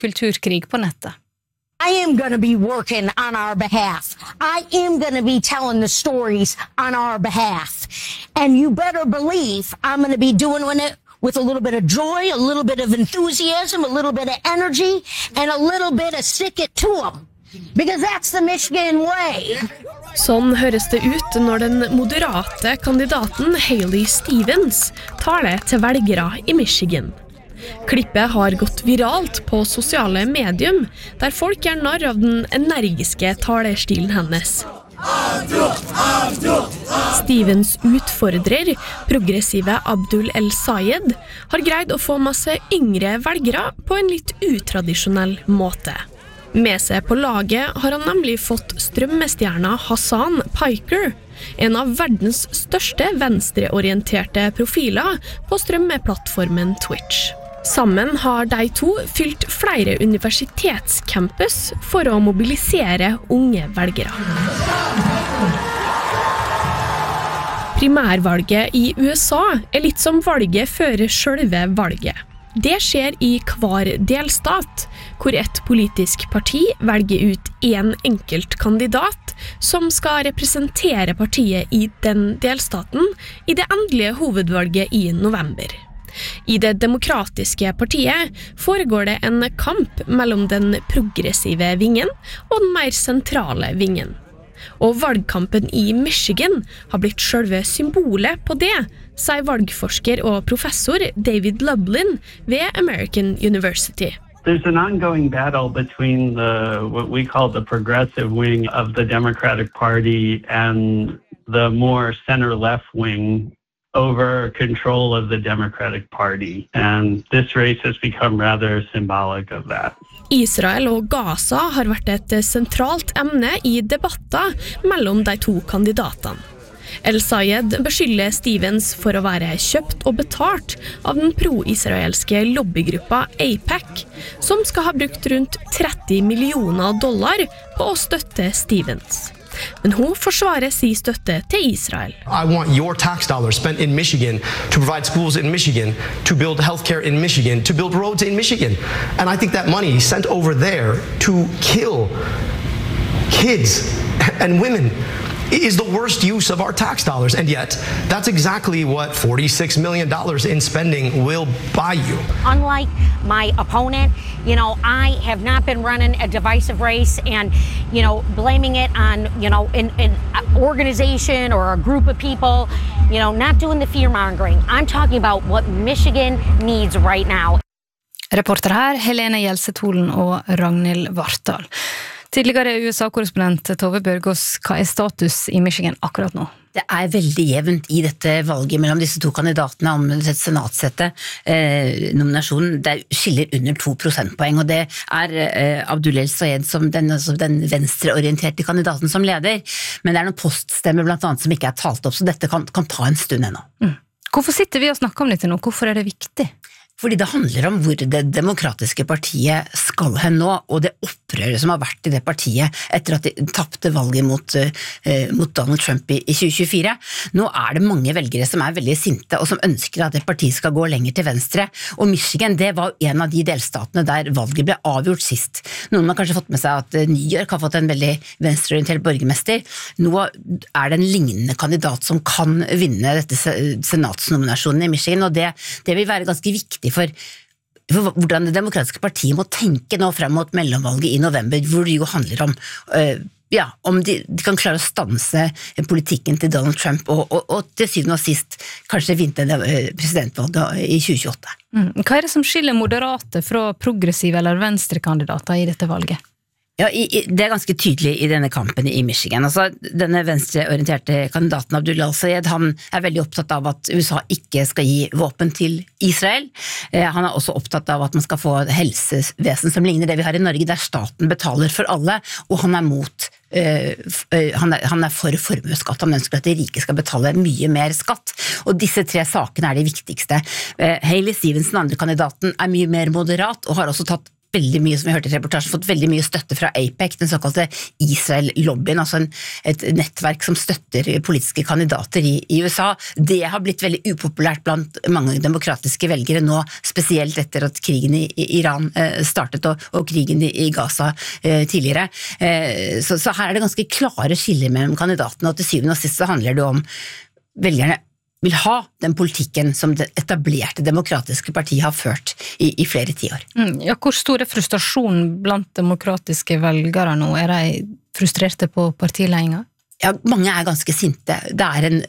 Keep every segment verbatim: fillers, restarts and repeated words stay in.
kulturkrig på nettet. I am going to be working on our behalf. I am going to be telling the stories on our behalf. And you better believe I'm going to be doing it with a little bit of joy, a little bit of enthusiasm, a little bit of energy, and a little bit of stick it to them. Because that's the Michigan way. Sånn høres det ut når den moderate kandidaten Haley Stevens taler til velgere i Michigan. Klippet har gått viralt på sosiale medium, der folk gjør narr av den energiske talerstilen hennes. Stevens utfordrer, progressive Abdul El-Sayed, har greid å få masse yngre velgere på en litt utradisjonell måte. Med seg på laget har han nemlig fått strømmestjerna Hassan Piker, en av verdens største venstreorienterte profiler på strømmeplattformen Twitch. Sammen har de to fylt flere universitetscampus for å mobilisere unge velgere. Primærvalget i U S A er litt som valget før selve valget. Det skjer i hver delstat, hvor et politisk parti velger ut en enkelt kandidat som skal representere partiet i den delstaten i det endelige hovedvalget i november. I det demokratiske partiet foregår det en kamp mellom den progressive vingen og den mer sentrale vingen. Og valgkampen i Michigan har blitt selve symbolet på det, sier valgforsker og professor David Lublin ved American University. There's an ongoing battle between the what we call the progressive wing of the Democratic Party and the more center-left wing over control of the Democratic Party. And this race has become rather symbolic of that. Israel og Gaza har vært et sentralt emne i debatter mellom de to kandidatene. El-Sayed beskylder Stevens for å være kjøpt og betalt av den pro-israelske lobbygruppa AIPAC, som skal ha brukt rundt tretti millioner dollar på å støtte Stevens. Men hun forsvarer sin støtte til Israel. I want your tax dollars spent in Michigan to provide schools in Michigan, to build healthcare in Michigan, to build roads in Michigan. And I think that money sent over there to kill kids and women is the worst use of our tax dollars. And yet, that's exactly what forty-six million dollars in spending will buy you. Unlike my opponent, you know, I have not been running a divisive race and, you know, blaming it on, you know, an, an organization or a group of people, you know, not doing the fear-mongering. I'm talking about what Michigan needs right now. Reporter her, Helene Hjelseth-Holen og Ragnhild Vartal. Tidligere U S A-korrespondent Tove Bjørgaas, hva er status i Michigan akkurat nå? Det er veldig jevnt i dette valget mellom disse to kandidatene om senatsette eh, nominasjonen. Det skiller under to prosentpoeng, og det er eh, Abdul El-Sayed som den, altså den venstreorienterte kandidaten som leder, men det er noen poststemmer blant annet som ikke er talt opp, så dette kan, kan ta en stund ennå. Mm. Hvorfor sitter vi og snakker om dette nå? Hvorfor er det viktig? Fordi det handler om hvor det demokratiske partiet skal hen nå, og det opprøret som har vært i det partiet etter at de tappte valget mot, uh, mot Donald Trump i, i tjue tjuefire. Nå er det mange velgere som er veldig sinte, og som ønsker at det partiet skal gå lenger til venstre. Og Michigan, det var en av de delstatene der valget ble avgjort sist. Noen har kanskje fått med seg at New York har fått en veldig venstreorientert borgermester. Nå er det en lignende kandidat som kan vinne dette senatsnominasjonen i Michigan, og det, det vil være ganske viktig for, for hvordan det demokratiske partiet må tenke nå frem mot mellomvalget i november, hvor det jo handler om, uh, ja, om de, de kan klare å stanse politikken til Donald Trump, og, og, og til syvende og sist kanskje vinne presidentvalget i tjue tjueåtte. Mm. Hva er det som skiller moderate fra progressive eller venstrekandidater i dette valget? Ja, i, i, det er ganske tydelig i denne kampen i Michigan. Altså, denne venstreorienterte kandidaten Abdul El-Sayed, han er veldig opptatt av at U S A ikke skal gi våpen til Israel. Eh, han er også opptatt av at man skal få helsevesen som ligner det vi har i Norge, der staten betaler for alle, og han er mot Uh, han, er, han er for formuesskatt. Han ønsker at de rike skal betale mye mer skatt, og disse tre sakene er de viktigste. uh, Haley Stevens, den andre kandidaten, er mye mer moderat og har også tatt veldig mye, som vi hørte i reportasjen, fått veldig mye støtte fra AIPAC, den såkalte Israel-lobbyen, altså en, et nettverk som støtter politiske kandidater i, i U S A. Det har blitt veldig upopulært blant mange demokratiske velgere nå, spesielt etter at krigen i, i Iran eh, startet, og, og krigen i, i Gaza eh, tidligere. Eh, så, så her er det ganske klare skiller mellom kandidatene, og til syvende og sist så handler det om velgerne vil ha den politikken som det etablerte demokratiske partiet har ført i, i flere tiår. Mm, ja, hvor stor er frustrasjonen blant demokratiske velgere nå? Er de frustrerte på partiledningen? Ja, mange er ganske sinte. Det er en,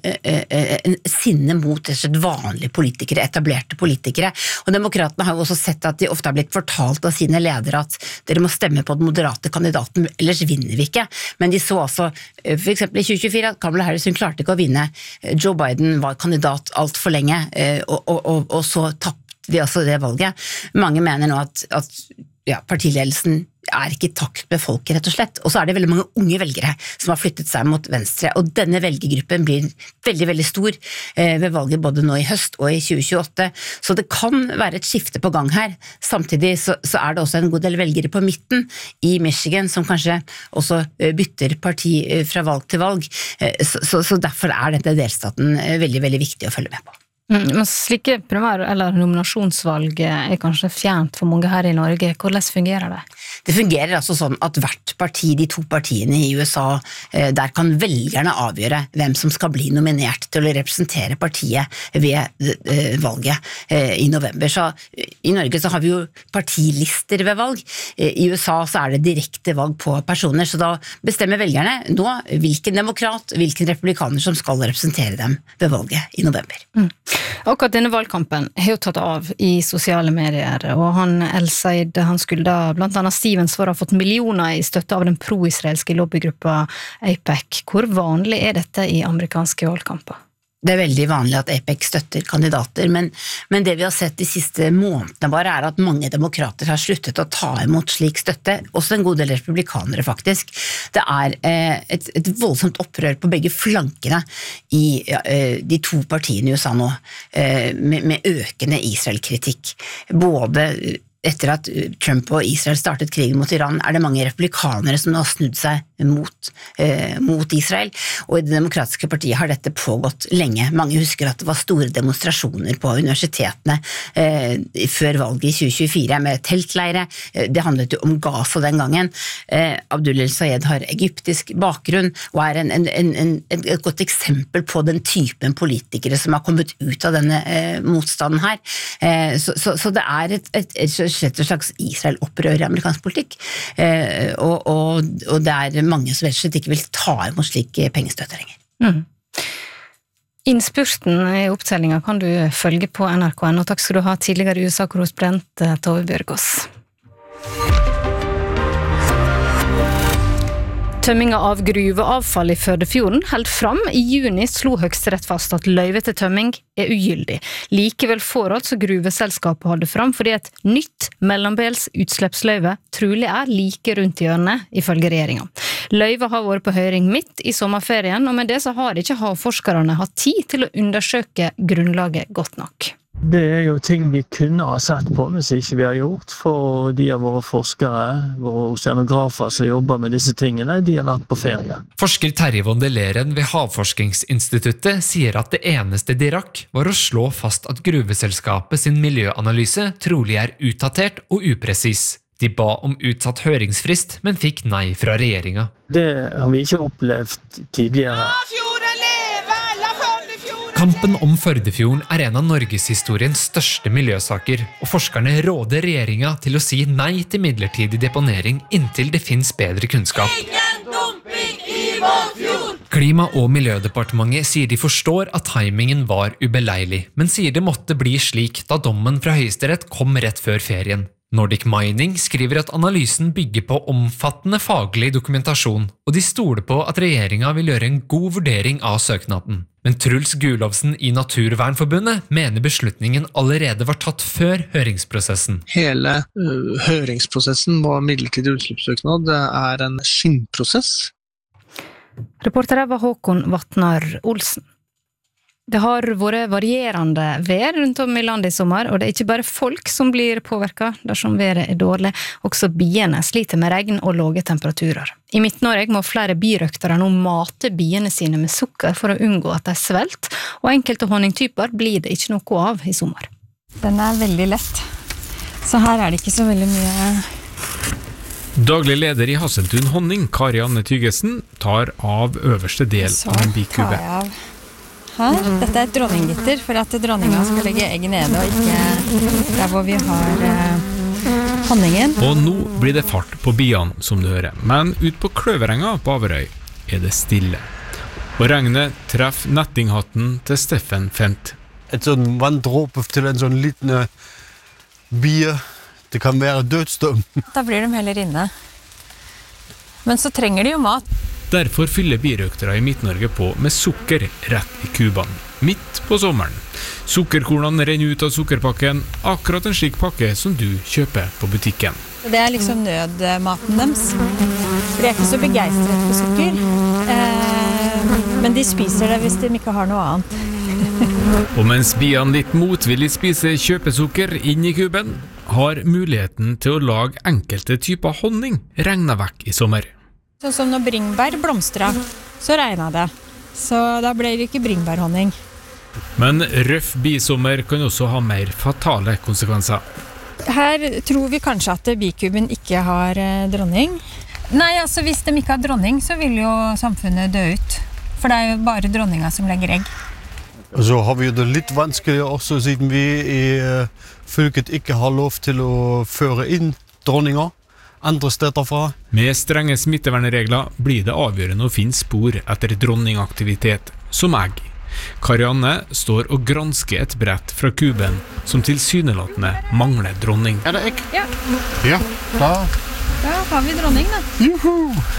en sinne mot vanlige politikere, etablerte politikere. Og demokratene har jo også sett at de ofte har blitt fortalt av sine ledere at dere må stemme på den moderate kandidaten, ellers vinner vi ikke. Men de så altså, for eksempel i tjue tjuefire, at Kamala Harris hun klarte ikke å vinne. Joe Biden var kandidat alt for lenge, og, og, og, og så tappte de altså det valget. Mange mener nå at, at ja, partiledelsen er ikke i takt med folket, rett og slett. Og så er det veldig mange unge velgere som har flyttet seg mot venstre, og denne velgergruppen blir veldig, veldig stor eh, ved valget både nå i høst og i tjue tjueåtte. Så det kan være et skifte på gang her. Samtidig så, så er det også en god del velgere på midten i Michigan som kanskje også eh, bytter parti eh, fra valg til valg. Eh, så, så, så derfor er dette delstaten eh, veldig, veldig viktig å følge med på. Mm, men slike primær- eller nominasjonsvalg er kanskje fjernt for mange her i Norge. Hvordan fungerer det? Det fungerer altså sånn at hvert parti, de to partiene i U S A, der kan velgerne avgjøre hvem som skal bli nominert til å representere partiet ved valget i november. Så i Norge så har vi jo partilister ved valg. I U S A så er det direkte valg på personer, så da bestemmer velgerne nå hvilken demokrat, hvilken republikaner som skal representere dem ved valget i november. Mm. Akkurat denne valgkampen har jo tatt av i sosiale medier, og han El-Said, han skulda blant annet Stevens for å ha fått millioner i støtte av den pro-israelske lobbygruppa AIPAC. Hvor vanlig er dette i amerikanske valgkamper? Det er veldig vanlig at AIPAC støtter kandidater, men, men det vi har sett de siste månedene bare er at mange demokrater har sluttet å ta imot slik støtte, også en god del republikanere faktisk. Det er eh, et, et voldsomt opprør på begge flankene i eh, de to partiene i U S A nå, eh, med, med økende Israel-kritikk. Både etter at Trump og Israel startet krigen mot Iran, er det mange republikanere som har snudd seg mot, eh, mot Israel, og i det demokratiske partiet har dette pågått lenge. Mange husker at det var store demonstrasjoner på universitetene eh, før valget i tjue tjuefire med teltleire. Det handlet jo om Gaza den gangen. Eh, Abdul El-Sayed har egyptisk bakgrunn og er en, en, en, en, et godt eksempel på den typen politikere som har kommet ut av denne eh, motstanden her. Eh, så, så, så det er et, et, et slett et slags Israel-opprør i amerikansk politikk, eh, og, og, og det er mange som slett ikke vil ta imot slik pengestøtte lenger. Mm. Innspurten i opptellingen kan du følge på N R K N, og takk skal du ha tidligere U S A-korrespondent Tove Bjørgaas. Tømminga av gruveavfall i Førdefjorden held fram. I juni slo Høyesterett fast at løyve til tømming er ugyldig. Likevel får altså gruveselskapet holde fram fordi et nytt mellombels utslippsløyve trolig er like rundt hjørnet, ifølge regjeringa. Løyve har vært på høring midt i sommerferien, og med det så har ikke havforskerne hatt tid til å undersøke grunnlaget godt nok. Det er jo ting vi kunne ha sett på, hvis ikke vi har gjort, for de av våre forskere, våre oceanografer som jobber med disse tingene, de har vært på ferie. Forsker Terje von der Leeren ved Havforskningsinstituttet sier at det eneste de rakk var å slå fast at gruveselskapet sin miljøanalyse trolig er utdatert og upresis. De ba om utsatt høringsfrist, men fikk nei fra regjeringa. Det har vi ikke opplevd tidligere. Kampen om Førdefjorden er en av Norgeshistoriens største miljøsaker, og forskerne råder regjeringa til å si nei til midlertidig deponering inntil det finnes bedre kunnskap. Ingen dumping i vår fjord! Klima- og miljødepartementet sier de forstår at timingen var ubeleilig, men sier det måtte bli slik da dommen fra Høyesterett kom rett før ferien. Nordic Mining skriver at analysen bygger på omfattende faglig dokumentasjon, og de stoler på at regjeringa vil gjøre en god vurdering av søknaden. Men Truls Gulovsen i Naturvernforbundet mener beslutningen allerede var tatt før høringsprosessen. Hele uh, høringsprosessen var midlertidig utslippssøknad. Det er en skyndprosess. Reporter var Håkon Vatnar Olsen. Det har vært varierende vær rundt om i landet i sommer, og det er ikke bare folk som blir påvirket dersom været er dårlig, også biene sliter med regn og lave temperaturer. I Midt-Norge må flere birøktere nå mate biene sine med sukker for å unngå at de svelt, og enkelte honningtyper blir det ikke noe av i sommer. Den er veldig lett, så her er det ikke så veldig mye... Daglig leder i Hasseltun Honning, Kari Anne Tygesen, tar av øverste del av en bikube. Så tar jeg av her. Dette er et dronninggitter, for at dronninga skal legge egg nede, og ikke der hvor vi har eh, honningen. Og nå blir det fart på biene, som du hører. Men ut på Kløverenga på Averøy er det stille. Og regnet treffer nettinghatten til Steffen Fent. Et sånn vanndråpe til en sånn liten bie, det kan være dødsdøm. Da blir de heller inne. Men så trenger de jo mat. Derfor fyller birøktere i Midt-Norge på med sukker rett i kubene, midt på sommeren. Sukkerkornene renner ut av sukkerpakken, akkurat en slik pakke som du kjøper på butikken. Det er liksom nødmaten deres. For de er ikke så begeistret for sukker, eh, men de spiser det hvis de ikke har noe annet. Og mens biene litt motvillig spiser kjøpesukker inn i kuben, har muligheten til å lage enkelte typer honning regnet vekk i sommer. Sånn som når bringbær blomstret, så regnet det. Så da ble det ikke bringbærhonning. Men røff bisommer kan også ha mer fatale konsekvenser. Her tror vi kanskje at bikuben ikke har eh, dronning. Nei, altså hvis de ikke har dronning, så vil jo samfunnet dø ut. For det er jo bare dronninga som legger egg. Så har vi det litt vanskeligere også, siden vi i uh, fylket ikke har lov til å føre inn dronninger andre steder fra. Med strenge smittevernregler blir det avgjørende å finne spor etter dronningaktivitet, som egg. Karianne står og gransker et brett fra kuben som tilsynelatende mangler dronning. Er det egg? Ja. Ja, da. Da har vi dronning, da. Juhu!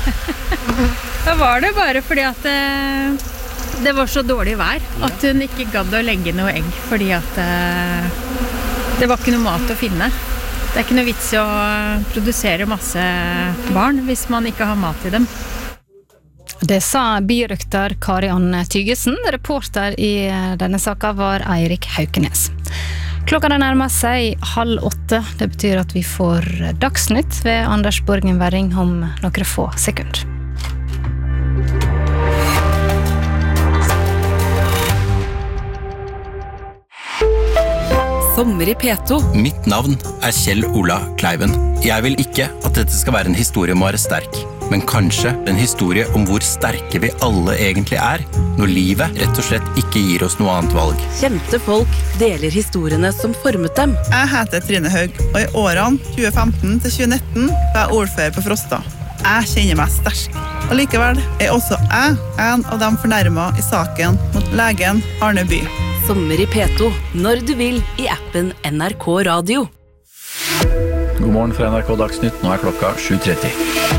Da var det bare fordi at eh, det var så dårlig vær, at hun ikke gadd å legge noe egg, fordi at eh, det var ikke noe mat å finne. Det er ikke noe vits i å produsere masse barn hvis man ikke har mat i dem. Det sa birøkter Kari Anne Tygesen. Reporter i denne saken var Eirik Haukenes. Klokka nærmer seg halv åtte. Det betyr at vi får Dagsnytt ved Anders Borgen Werring om noen få sekunder. Sommer i P to. Mitt navn er Kjell Ola Kleiven. Jeg vil ikke at dette skal være en historie om å være sterk, men kanskje en historie om hvor sterke vi alle egentlig er, når livet rett og slett ikke gir oss noe annet valg. Kjente folk deler historiene som formet dem. Jeg heter Trine Haug, og i årene tjue femten til tjue nitten var jeg ordfører på Frosta. Jeg kjenner meg sterk. Og likevel er også jeg en av dem fornærmet i saken mot legen Arne By. Sommer i P to, når du vil, i appen N R K Radio. God morgen fra N R K Dagsnytt, nå er klokka sju tretti.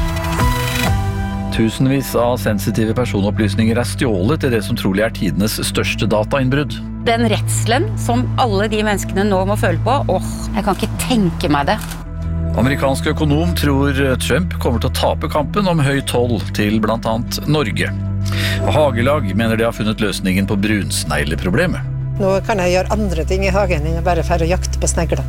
Tusenvis av sensitive personopplysninger er stjålet i det som trolig er tidenes største datainnbrudd. Den redselen som alle de menneskene nå må føle på, åh, jeg kan ikke tenke meg det. Amerikansk økonom tror Trump kommer til å tape kampen om høy toll til blant annet Norge. Hagelag mener de har funnet løsningen på brunsnegleproblemet. Nå kan jeg gjøre andre ting i hagen enn bare for å jakte på snegler.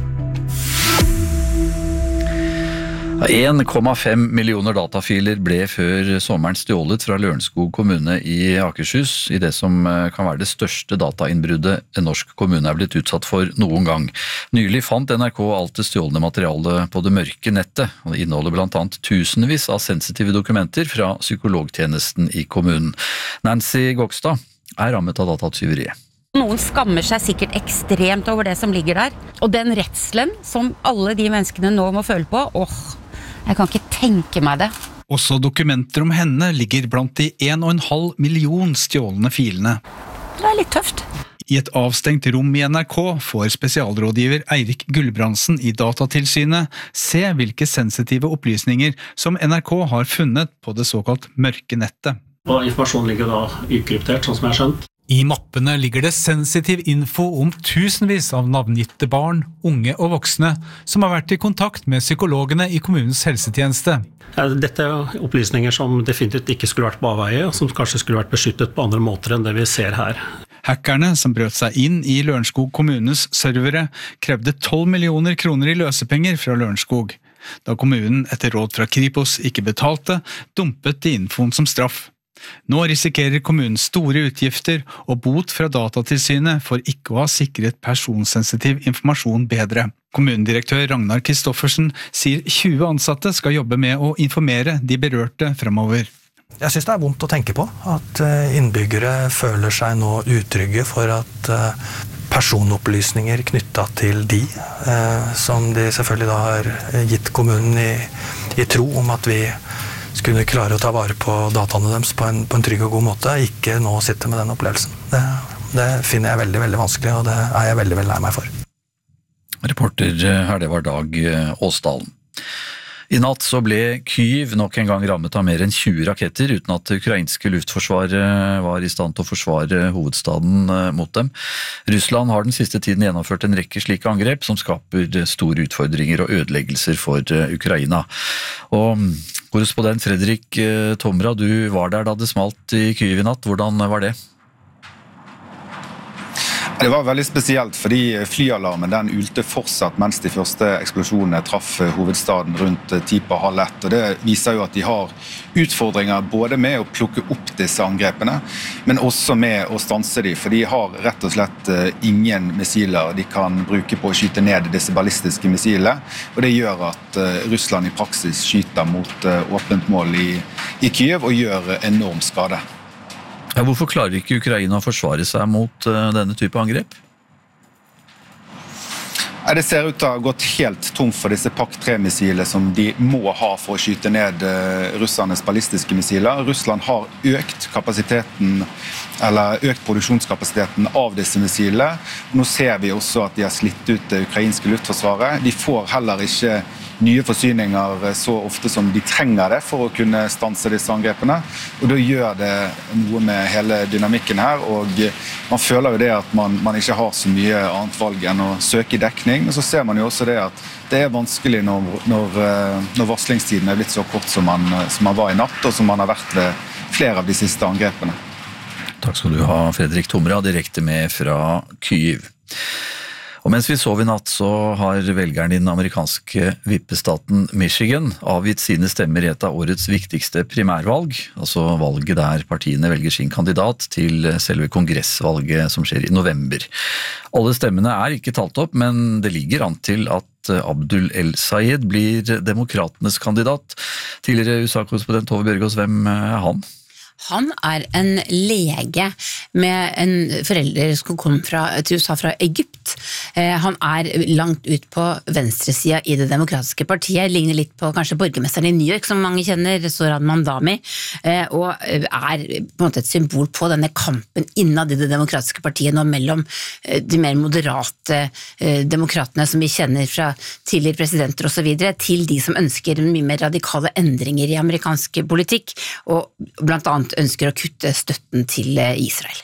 en komma fem millioner datafiler ble før sommeren stjålet fra Lørenskog kommune i Akershus, i det som kan være det største datainnbruddet en norsk kommune er blitt utsatt for noen gang. Nylig fant N R K alt det stjålne materialet på det mørke nettet, og det inneholder blant annet tusenvis av sensitive dokumenter fra psykologtjenesten i kommunen. Nancy Gokstad er rammet av datatyveriet. Noen skammer seg sikkert ekstremt over det som ligger der, og den redselen som alle de menneskene nå må føle på, åh, jeg kan ikke tenke meg det. Også dokumenter om henne ligger blant de en og en halv million stjålne filene. Det er litt tøft. I et avstengt rom i N R K får spesialrådgiver Eirik Gullbrandsen i Datatilsynet se hvilke sensitive opplysninger som N R K har funnet på det såkalt mørke nettet. Og informasjon ligger da ukryptert, sånn som jeg har skjønt. I mappene ligger det sensitiv info om tusenvis av navngitte barn, unge og voksne som har vært i kontakt med psykologene i kommunens helsetjeneste. Dette er opplysninger som definitivt ikke skulle vært på avveie, og som kanskje skulle vært beskyttet på andre måter enn det vi ser her. Hackerne som brøt seg inn i Lørenskog kommunes servere krevde tolv millioner kroner i løsepenger fra Lørenskog. Da kommunen etter råd fra Kripos ikke betalte, dumpet de infoen som straff. Nå risikerer kommunen store utgifter og bot fra Datatilsynet for ikke å ha sikret personsensitiv informasjon bedre. Kommunedirektør Ragnar Kristoffersen sier tjue ansatte skal jobbe med å informere de berørte fremover. Jeg synes det er vondt å tenke på at innbyggere føler seg nå utrygge for at personopplysninger knyttet til de, som de selvfølgelig da har gitt kommunen i, i tro om at vi skulle klare å ta vare på dataene deres på en, på en trygg og god måte, ikke nå sitte med den opplevelsen. Det, det finner jeg veldig, veldig vanskelig, og det er jeg veldig, veldig lei meg for. Reporter her, det var Dag Åsdalen. I natt så ble Kyiv nok en gang rammet av mer enn tjue raketter, uten at det ukrainske luftforsvaret var i stand til å forsvare hovedstaden mot dem. Russland har den siste tiden gjennomført en rekke slike angrep som skaper store utfordringer og ødeleggelser for Ukraina. Og korrespondent Fredrik Tomra, du var der da det smalt i Kyiv i natt. Hvordan var det? Det var veldig spesielt, fordi flyalarmen den ulte fortsatt mens de første eksplosjonene traff hovedstaden rundt ti på halv ett. Og det viser jo at de har utfordringer både med å plukke opp disse angrepene, men også med å stanse dem, for de har rett og slett ingen missiler de kan bruke på å skyte ned disse ballistiske missilene, og det gjør at Russland i praksis skyter mot åpent mål i, i Kyiv og gjør enorm skade. Ja, hvorfor klarer ikke Ukraina å forsvare seg mot uh, denne type angrep? Det ser ut til å ha gått helt tom for disse P A C tre missilene som de må ha for å skyte ned uh, russernes ballistiske missiler. Russland har økt kapasiteten, eller økt produksjonskapasiteten av disse missilene. Nå ser vi også at de har slitt ut det ukrainske luftforsvaret. De får heller ikke nye forsyninger så ofte som de trenger det for å kunne stanse disse angrepene. Og da gjør det noe med hele dynamikken her, og man føler jo det at man, man ikke har så mye annet valg enn å søke dekning. Men så ser man jo også det at det er vanskelig når, når, når varslingstiden er blitt så kort som man, som man var i natt, og som man har vært ved flere av de siste angrepene. Takk skal du ha, Fredrik Tomra, direkte med fra Kyiv. Og mens vi sov i natt, så har velgerne i den amerikanske vippestaten Michigan avgitt sine stemmer i et av årets viktigste primærvalg, altså valget der partiene velger sin kandidat til selve kongressvalget som skjer i november. Alle stemmene er ikke talt opp, men det ligger an til at Abdul El-Sayed blir demokratenes kandidat. Tidligere U S A-korrespondent Tove Bjørgaas, hvem er han? Han er en lege med en forelder som kom fra, til U S A fra Egypt. Eh, han er langt ut på venstresida i det demokratiske partiet, ligner litt på kanskje borgermesteren i New York, som mange kjenner, Zohran Mamdani, eh, og er på en måte et symbol på denne kampen innad i det demokratiske partiet nå mellom eh, de mer moderate eh, demokratene som vi kjenner fra tidligere presidenter og så videre, til de som ønsker mye mer radikale endringer i amerikansk politikk, og blant annet ønsker å kutte støtten til Israel.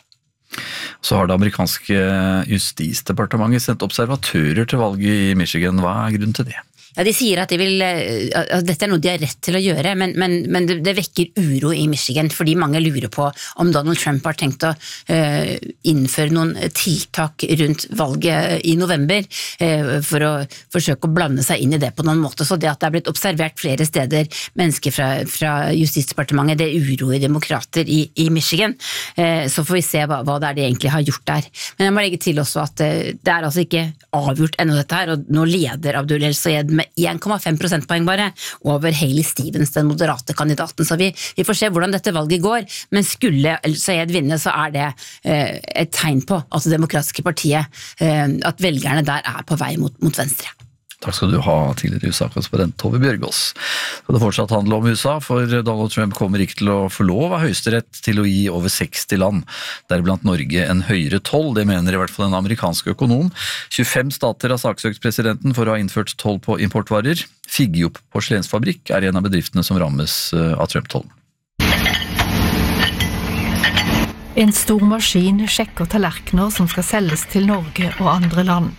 Så har det amerikanske justisdepartementet sendt observatører til valget i Michigan. Hva er grunnen til det? Ja, de sier at, de vil, at dette er noe de har rett til å gjøre, men, men, men det, det vekker uro i Michigan, fordi mange lurer på om Donald Trump har tenkt å uh, innføre noen tiltak rundt valget i november uh, for å forsøke å blande seg inn i det på noen måte. Så det at det er blitt observert flere steder mennesker fra, fra justisdepartementet, det er uro i demokrater i, i Michigan. Uh, så får vi se hva, hva det er de egentlig har gjort der. Men jeg må legge til også at uh, det er altså ikke avgjort ennå dette her, og nå leder Abdul El-Sayed med en komma fem prosentpoeng bare over Hailey Stevens, den moderate kandidaten. Så vi, vi får se hvordan dette valget går, men skulle El-Sayed vinne, så er det eh, et tegn på at det demokratiske partiet, eh, at velgerne der er på vei mot, mot venstre. Takk skal du ha, tidligere U S A-korrespondent Tove Bjørgaas. Skal det fortsatt handle om U S A, for Donald Trump kommer ikke til å få lov av Høyesterett til å gi over seksti land, deriblant Norge, en høyere toll. Det mener i hvert fall en amerikansk økonom. tjuefem stater har saksøkt presidenten for å ha innført toll på importvarer. Figgjobb porselensfabrikk er en av bedriftene som rammes av Trump-tollen. En stor maskin sjekker tallerkener som skal selges til Norge og andre land.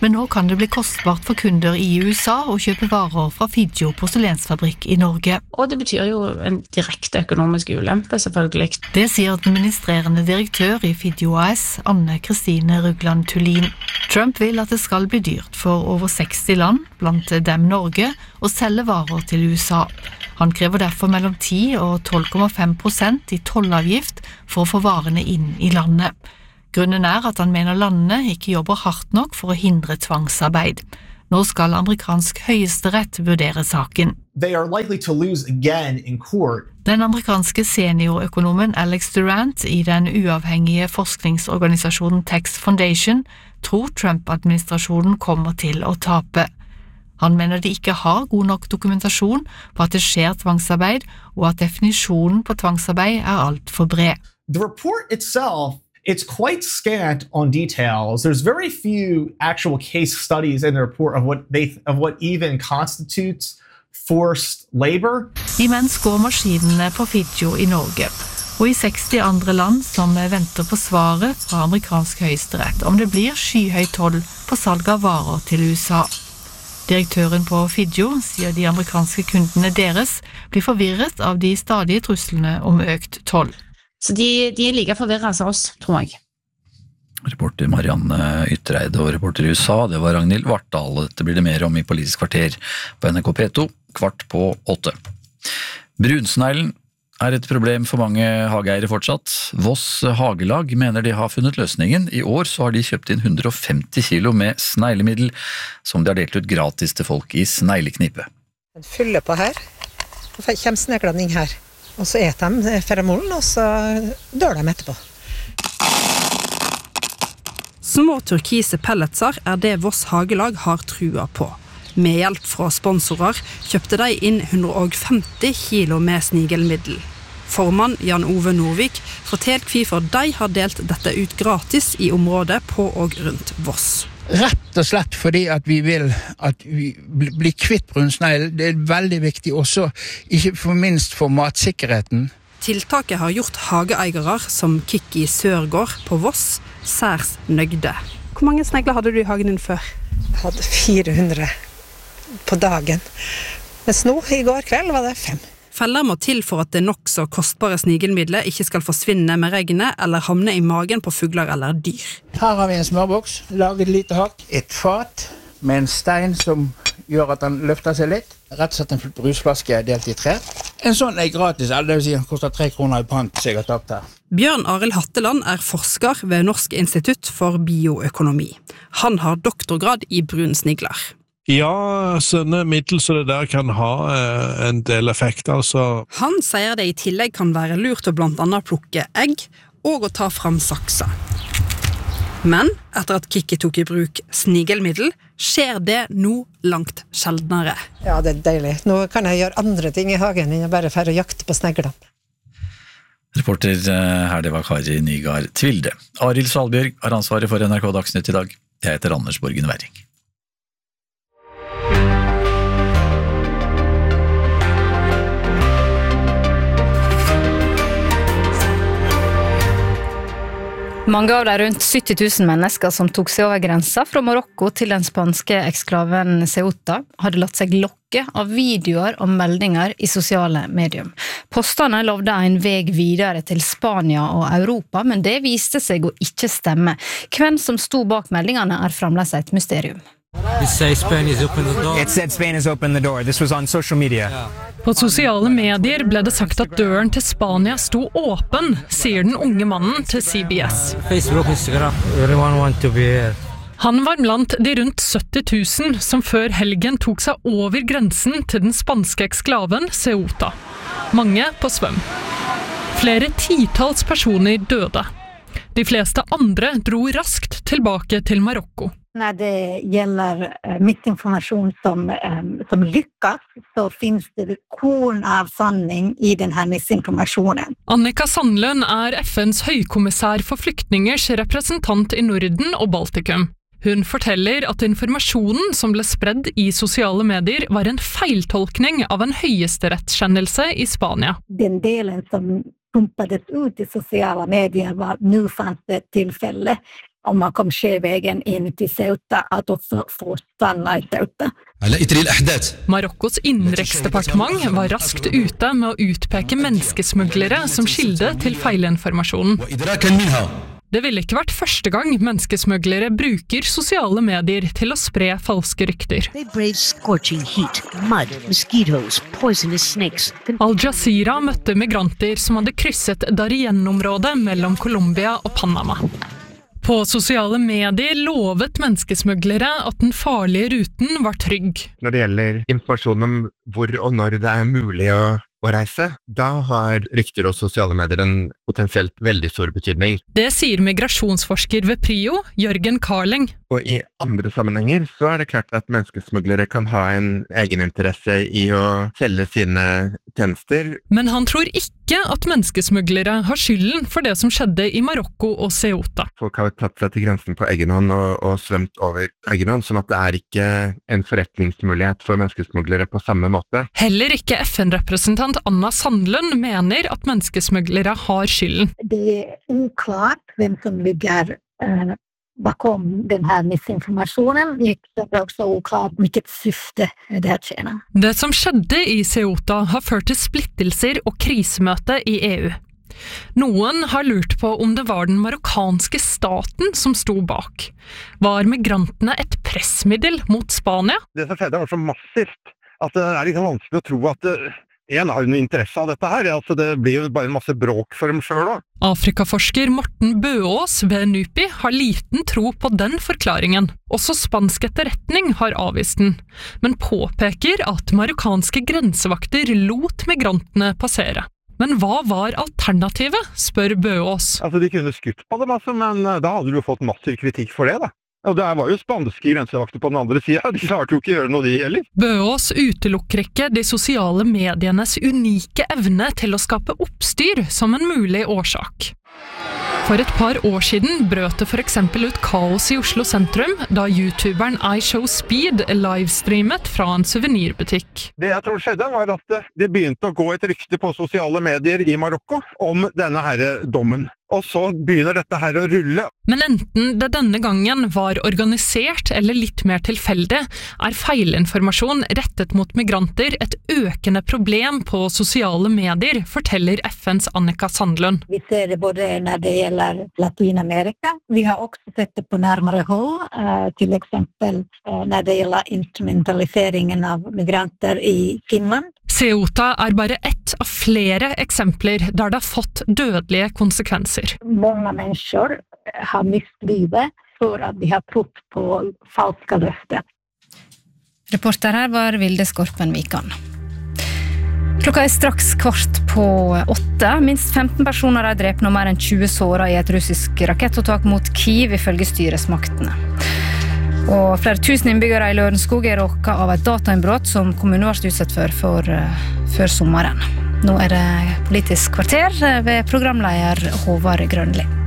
Men nå kan det bli kostbart for kunder i U S A å kjøpe varer fra Figgjo porselensfabrikk i Norge. Og det betyr jo en direkte økonomisk ulempe, selvfølgelig. Det sier administrerende direktør i Figgjo A S, Anne Kristine Rugland Tullin. Trump vil at det skal bli dyrt for over seksti land, blant dem Norge, å selge varer til U S A. Han krever derfor mellom ti og tolv komma fem prosent i tollavgift for å få varene inn i landet. Grunnen er at han mener landene ikke jobber hardt nok for å hindre tvangsarbeid. Nå skal amerikansk høyesterett vurdere saken. They are likely to lose again in court. Den amerikanske seniorøkonomen Alex Durant i den uavhengige forskningsorganisasjonen Tax Foundation tror Trump-administrasjonen kommer til å tape. Han mener de ikke har god nok dokumentasjon på at det skjer tvangsarbeid, og at definisjonen på tvangsarbeid er alt for bred. The report itself It's quite scant on details. There's very few actual case studies in the report of what they of what even constitutes forced labor. Imens går maskinene på Figgjo i Norge, og i seksti andre land som venter på svaret fra amerikansk høyesterett om det blir skyhøy toll på salg av varer til U S A. Direktøren på Figgjo sier de amerikanske kundene deres blir forvirret av de stadige truslene om økt toll. Så de, de er like forvirret som oss, tror jeg. Reporter Marianne Ytreide og reporter i U S A, det var Ragnhild Vartdal. Dette blir det mer om i Politisk kvarter på N R K P to, kvart på åtte. Brunsneglen er et problem for mange hageeiere fortsatt. Voss Hagelag mener de har funnet løsningen. I år så har de kjøpt inn hundre og femti kilo med sneglemiddel, som de har delt ut gratis til folk i snegleknipe. Den fyller på her, og kommer sneglene inn her. Og så eter de feromonen, og så dør de etterpå. Små turkise pelletser er det Voss Hagelag har trua på. Med hjelp fra sponsorer kjøpte de inn hundre og femti kilo med snigelmiddel. Formann Jan Ove Norvik forteller hvorfor de har delt dette ut gratis i området på og rundt Voss. Rett og slett fordi at vi vil at vi blir kvitt brunsnegl. Det er veldig viktig også, ikke for minst for matsikkerheten. Tiltaket har gjort hageeiere som Kikki Sørgård på Voss særs nøgde. Hvor mange snegler hadde du i hagen din før? Jeg hadde fire hundre på dagen. Mens nå, i går kveld, var det fem. Feller må til for at det nok så kostbare snigelmiddelet ikke skal forsvinne med regnet eller havne i magen på fugler eller dyr. Her har vi en smørboks, laget lite hakk, et fat med en stein som gjør at den løfter seg litt. Rett og slett en brusflaske delt i tre. En sånn er gratis, det vil si den koster tre kroner i pant, så jeg har tatt her. Bjørn Arild Hatteland er forsker ved Norsk institutt for bioøkonomi. Han har doktorgrad i brunsnigler. Ja, sånne middel så det der kan ha eh, en del effekt, altså. Han sier det i tillegg kan være lurt å blant annet plukke egg og å ta fram saksa. Men etter at Kikki tok i bruk snigelmiddel, skjer det nå langt sjeldnere. Ja, det er deilig. Nå kan jeg gjøre andre ting i hagen enn å bare fære og jakte på sneglene. Reporter her, det var Kari Nygaard Tvilde. Arild Svalbjørg har ansvaret for N R K Dagsnytt i dag. Jeg heter Anders Borgen Werring. Mange av de rundt sytti tusen mennesker som tok seg over grensa fra Marokko til den spanske eksklaven Ceuta, hadde latt seg lokke av videoer og meldinger i sosiale medier. Postene lovde en vei videre til Spania og Europa, men det viste seg å ikke stemme. Hvem som sto bak meldingene er fremdeles et mysterium. It said Spain is open the door. It said Spain is open the door. This was on social media. På sosiale medier ble det sagt at døren til Spania sto åpen, sier den unge mannen til C B S. Facebook, Instagram, everyone want to be here. Han var blant de rundt sytti tusen som før helgen tok seg over grensen til den spanske eksklaven Ceuta. Mange på svøm. Flere titalls personer døde. De fleste andre dro raskt tilbake til Marokko. När det gäller mittinformation som, som lyckas så finns det korn av sanning i den här missinformationen. Annika Sandlund er F N's høykommissær for flyktningers representant i Norden og Baltikum. Hun forteller at informasjonen som ble spredd i sosiale medier var en feiltolkning av en høyesterettskjennelse i Spania. Den delen som pumpades ut i sociala medier var nu fanns det ett tillfälle om man kom skjevvägen in till Ceuta att också få stanna i Ceuta. Marokkos innenriksdepartement var raskt ute med å utpeke menneskesmuglere som kilde til feilinformasjonen. Det ville ikke vært første gang menneskesmuglere bruker sosiale medier til å spre falske rykter. Heat, mud, mosquitoes, Al Jazeera møtte migranter som hadde krysset Darien-området mellom Colombia og Panama. På sosiale medier lovet menneskesmuglere at den farlige ruten var trygg. Når det gjelder informasjon om hvor og når det er mulig å å reise, da har rykter og sosiale medier en potensielt veldig stor betydning. Det sier migrasjonsforsker ved Prio, Jørgen Karling. Og i andre sammenhenger så er det klart at menneskesmuglere kan ha en egeninteresse i å selge sine tjenester. Men han tror ikke at menneskesmuglere har skylden for det som skjedde i Marokko og Ceuta. Folk har tatt seg til grensen på egen hånd og, og svømt over egen hånd, sånn at det er ikke en forretningsmulighet for menneskesmuglere på samme måte. Heller ikke F N-representant Anna Sandlund mener at menneskesmuglere har skylden. Det er uklart hvem som ligger uh, bakom den her misinformasjonen. Det er også uklart hvilket syfte det her tjener. Det som skjedde i Ceuta har ført til splittelser og krisemøte i E U. Noen har lurt på om det var den marokkanske staten som sto bak. Var migrantene et pressmiddel mot Spania? Det som skjedde var så massivt at det er liksom vanskelig å tro at det En har en interesse av dette her, altså det blir jo bare en masse bråk for dem selv da. Afrikaforsker Morten Bøås ved NUPI har liten tro på den forklaringen. Også spansk etterretning har avvist den, men påpeker at marokkanske grensevakter lot migrantene passere. Men hva var alternativet, spør Bøås. Altså de kunne skutt på dem, altså, men da hadde du jo fått massiv kritikk for det da. Og det var jo spanske grensevakter på den andre siden, de klarte jo ikke å gjøre noe de heller. Bøås utelukker ikke de sosiale medienes unike evne til å skape oppstyr som en mulig årsak. For et par år siden brøt det for eksempel ut kaos i Oslo sentrum, da youtuberen iShowSpeed livestreamet fra en souvenirbutikk. Det jeg tror skjedde var at det begynte å gå et rykte på sosiale medier i Marokko om denne her dommen. Og så begynner dette her å rulle. Men enten det denne gangen var organisert eller litt mer tilfeldig, er feilinformasjon rettet mot migranter et økende problem på sosiale medier, forteller F N's Annika Sandlund. Vi ser det både når det gjelder Latinamerika. Vi har også sett det på nærmere hold, til eksempel når det gjelder instrumentaliseringen av migranter i Finland. Ceuta er bare ett av flere eksempler der det har fått dødelige konsekvenser. Mange mennesker har mistet livet for at de har trodd på falske løfter. Reporter her var Vilde Skorpen Vikan. Klokka er straks kvart på åtte. Minst femten personer er drept og mer enn tjue såret i et russisk rakettåtak mot Kiev, ifølge styresmaktene. Og flere tusen innbyggere i Lørenskog er råket av et datainnbrott som kommunen var utsatt for, for før sommeren. Nå er det Politisk kvarter ved programleder Håvard Grønli.